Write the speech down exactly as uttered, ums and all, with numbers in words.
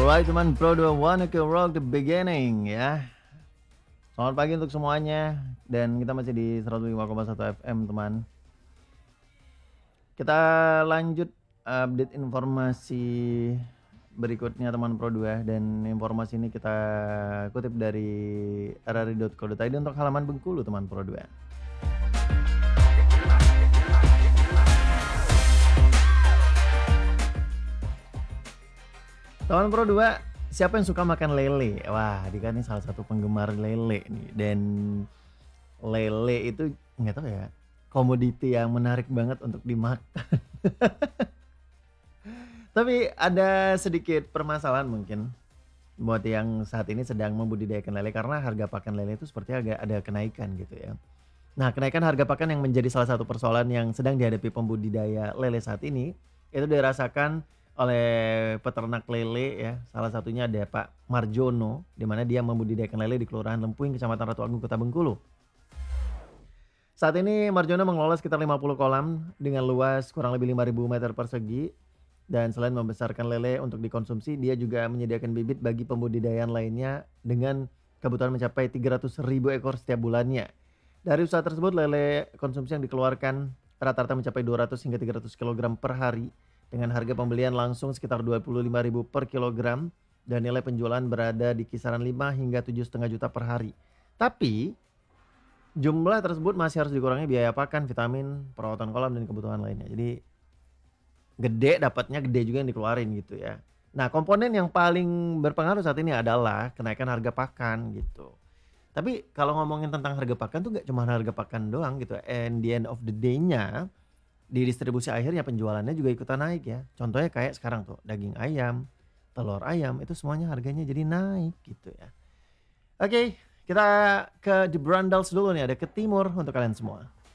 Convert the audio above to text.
Alright teman Pro dua Wanna to Rock the Beginning ya. Selamat pagi untuk semuanya dan kita masih di seratus lima koma satu F M teman. Kita lanjut update informasi berikutnya teman Pro dua dan informasi ini kita kutip dari r r i dot co dot i d untuk halaman Bengkulu teman Pro dua. Teman Pro dua, siapa yang suka makan lele? Wah, Dika nih salah satu penggemar lele nih. Dan lele itu nggak tahu ya, komoditi yang menarik banget untuk dimakan. Tapi ada sedikit permasalahan mungkin buat yang saat ini sedang membudidayakan lele karena harga pakan lele itu seperti agak ada kenaikan gitu ya. Nah, kenaikan harga pakan yang menjadi salah satu persoalan yang sedang dihadapi pembudidaya lele saat ini itu dirasakan oleh peternak lele ya. Salah satunya ada Pak Marjono di mana dia membudidayakan lele di Kelurahan Lempuing, Kecamatan Ratu Agung, Kota Bengkulu. Saat ini Marjono mengelola sekitar lima puluh kolam dengan luas kurang lebih lima ribu meter persegi. Dan selain membesarkan lele untuk dikonsumsi, dia juga menyediakan bibit bagi pembudidayaan lainnya dengan kebutuhan mencapai tiga ratus ribu ekor setiap bulannya. Dari usaha tersebut, lele konsumsi yang dikeluarkan rata-rata mencapai dua ratus hingga tiga ratus kilogram per hari dengan harga pembelian langsung sekitar dua puluh lima ribu per kilogram dan nilai penjualan berada di kisaran lima hingga tujuh koma lima juta per hari. Tapi jumlah tersebut masih harus dikurangi biaya pakan, vitamin, perawatan kolam dan kebutuhan lainnya. Jadi gede dapatnya gede juga yang dikeluarin gitu ya. Nah, komponen yang paling berpengaruh saat ini adalah kenaikan harga pakan gitu. Tapi kalau ngomongin tentang harga pakan tuh gak cuma harga pakan doang gitu. And the end of the day-nya di distribusi akhirnya penjualannya juga ikutan naik ya. Contohnya kayak sekarang tuh daging ayam, telur ayam itu semuanya harganya jadi naik gitu ya. Oke, kita ke The Brandals dulu nih, ada ke timur untuk kalian semua.